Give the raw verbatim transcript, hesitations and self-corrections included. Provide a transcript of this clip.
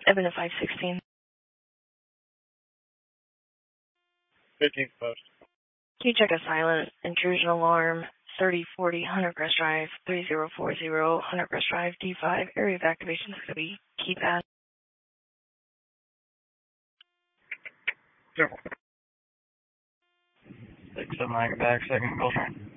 Evan to five sixteen. fifteenth post. Can you check a silent intrusion alarm? thirty forty Hunter Crest Drive, three zero four zero Hunter Crest Drive, D five. Area of activation is going to be keypad. Zero. Six seven nine back, second call train.